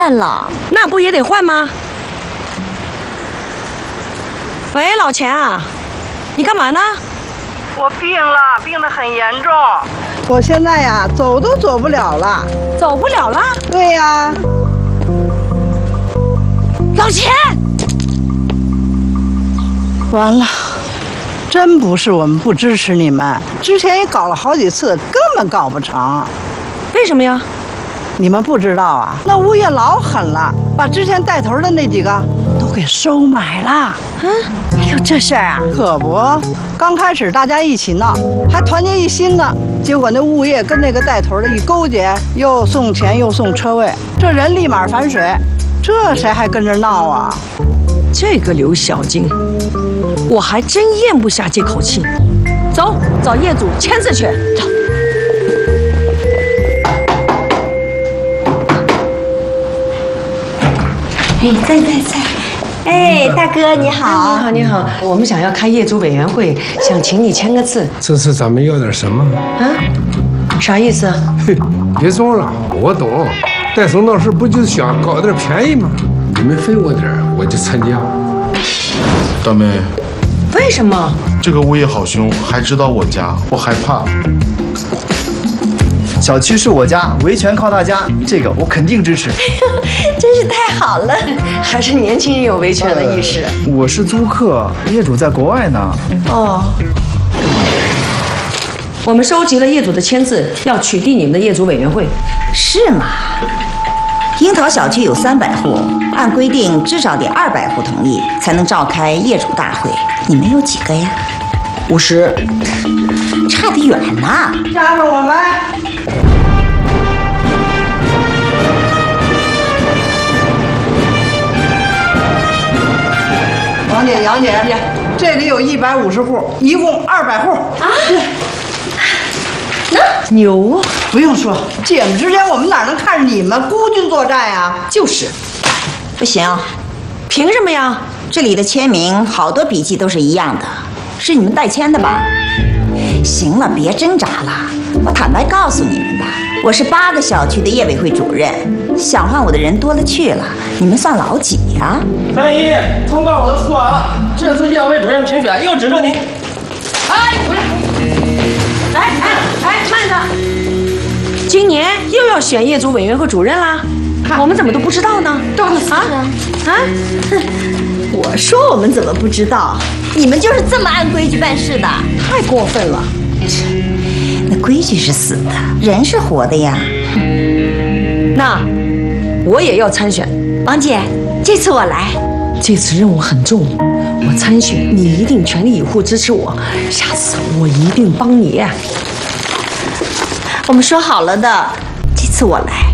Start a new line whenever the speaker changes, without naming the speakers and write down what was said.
换了，
那不也得换吗？喂，老钱啊，你干嘛呢？
我病了，病得很严重。
我现在呀，走都走不了了。
走不了了？
对呀。
老钱，
完了，真不是我们不支持你们，之前也搞了好几次，根本搞不成。
为什么呀？
你们不知道啊，那物业老狠了，把之前带头的那几个都给收买了。
还有这事儿啊？
可不，刚开始大家一起闹，还团结一心呢，结果那物业跟那个带头的一勾结，又送钱又送车位，这人立马反水，这谁还跟着闹啊？
这个刘小静，我还真咽不下这口气。走，找业主签字去。走。
哎，在。哎，大哥你好。
你好，我们想要开业主委员会，想请你签个字。
这次咱们要点什么？
啊？啥意思？
别装了，我懂。戴森闹事不就是想搞点便宜吗？你们分我点，我就参加。
大妹，
为什么？
这个物业好凶，还知道我家，我害怕。
小区是我家，维权靠大家，这个我肯定支持。
真是太好了，
还是年轻人有维权的意识。
我是租客，业主在国外呢。
哦。我们收集了业主的签字，要取缔你们的业主委员会。
是吗？樱桃小区有300户，按规定至少得200户同意才能召开业主大会。你们有几个呀？50，差得远呐。
加上我们。王姐、杨姐，这里有150户，一共200户啊！
牛啊！
不用说，姐们之间我们哪能看着你们孤军作战呀？
就是，
不行，
凭什么呀？
这里的签名好多笔记都是一样的，是你们代签的吧？行了，别挣扎了，我坦白告诉你们吧，我是8个小区的业委会主任，想换我的人多了去了，你们算老几呀？
三一，通告我都出完了，这次业委主任评选又指着你。
哎，回来！哎，慢着！今年又要选业主委员会主任啦，我们怎么都不知道呢？
我说我们怎么不知道？你们就是这么按规矩办事的，
太过分了！
那规矩是死的，人是活的呀。
那我也要参选。
王姐，这次我来。
这次任务很重，我参选，你一定全力以赴支持我。下次我一定帮你。
我们说好了的，这次我来。